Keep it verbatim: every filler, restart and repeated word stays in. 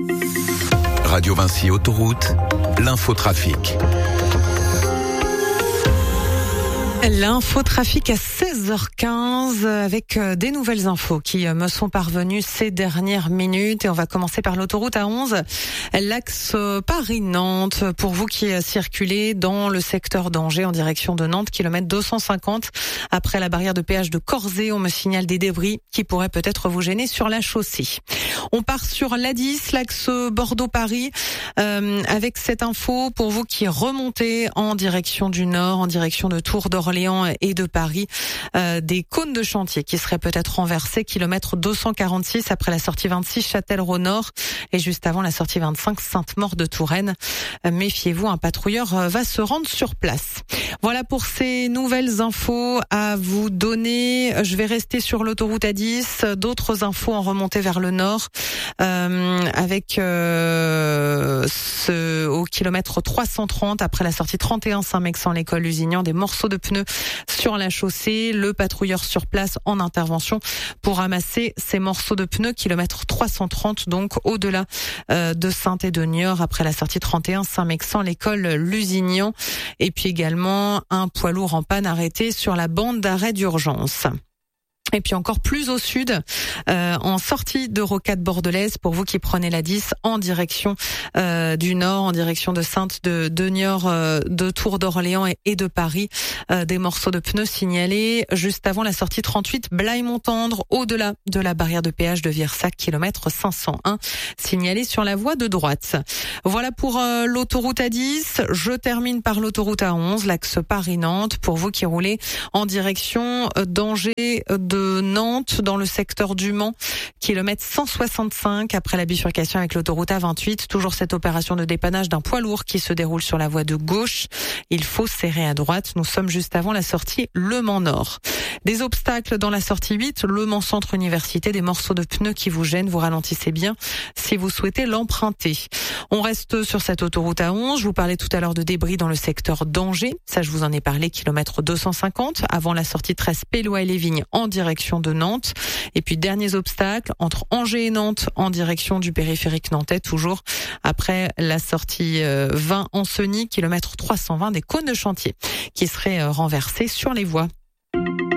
Radio Vinci Autoroute, l'infotrafic. L'infotrafic à seize heures quinze avec des nouvelles infos qui me sont parvenues ces dernières minutes. Et on va commencer par l'autoroute A onze, l'axe Paris-Nantes. Pour vous qui circulez dans le secteur d'Angers en direction de Nantes, kilomètre deux cent cinquante. Après la barrière de péage de Corzé, on me signale des débris qui pourraient peut-être vous gêner sur la chaussée. On part sur l'A dix, l'axe Bordeaux-Paris, euh, avec cette info pour vous qui remontez en direction du nord, en direction de Tours d'Orléans et de Paris, euh, des cônes de chantier qui seraient peut-être renversés, kilomètre deux cent quarante-six après la sortie vingt-six Châtellerault-Nord et juste avant la sortie vingt-cinq Sainte-Maure de Touraine. Euh, méfiez-vous, un patrouilleur euh, va se rendre sur place. Voilà pour ces nouvelles infos à vous donner. Je vais rester sur l'autoroute A dix. D'autres infos en remontée vers le nord, euh, avec euh, ce, au kilomètre trois cent trente après la sortie trente et un Saint-Mexan-l'École Lusignan, des morceaux de pneus sur la chaussée. Le patrouilleur sur place en intervention pour ramasser ces morceaux de pneus, kilomètre trois cent trente, donc au-delà euh, de Saint et de Niort après la sortie trente et un Saint-Mexan-l'École Lusignan. Et puis également un poids lourd en panne arrêté sur la bande d'arrêt d'urgence. Et puis encore plus au sud, euh, en sortie de Rocade bordelaise, pour vous qui prenez la dix en direction euh, du nord, en direction de Sainte, de, de Niort, euh, de Tours d'Orléans et, et de Paris, euh, des morceaux de pneus signalés juste avant la sortie trente-huit Blaye-Montendre, au-delà de la barrière de péage de Virsac, kilomètre cinq cent un, signalé sur la voie de droite. Voilà pour euh, l'autoroute A dix. Je termine par l'autoroute A onze, l'axe Paris-Nantes, pour vous qui roulez en direction d'Angers, de Nantes, dans le secteur du Mans, kilomètre cent soixante-cinq après la bifurcation avec l'autoroute A vingt-huit. Toujours cette opération de dépannage d'un poids lourd qui se déroule sur la voie de gauche. Il faut serrer à droite. Nous sommes juste avant la sortie Le Mans Nord. Des obstacles dans la sortie huit, Le Mans Centre Université, des morceaux de pneus qui vous gênent. Vous ralentissez bien si vous souhaitez l'emprunter. On reste sur cette autoroute A onze. Je vous parlais tout à l'heure de débris dans le secteur d'Angers. Ça, je vous en ai parlé, kilomètre deux cent cinquante, avant la sortie treize Pélois et les Vignes en direction de Nantes. Et puis, derniers obstacles entre Angers et Nantes en direction du périphérique nantais, toujours après la sortie vingt Ancenis, kilomètre trois cent vingt, des cônes de chantier qui seraient renversés sur les voies.